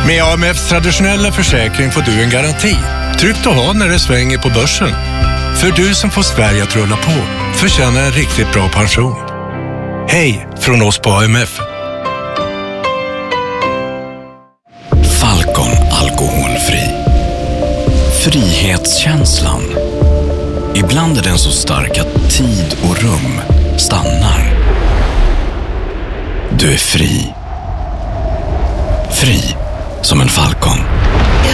Med AMFs traditionella försäkring får du en garanti. Tryggt att ha när det svänger på börsen. För du som får Sverige att rulla på förtjänar en riktigt bra pension. Hej från oss på AMF. Falcon alkoholfri. Frihetskänslan. Ibland är den så stark att tid och rum stannar. Du är fri. Fri som en falcon.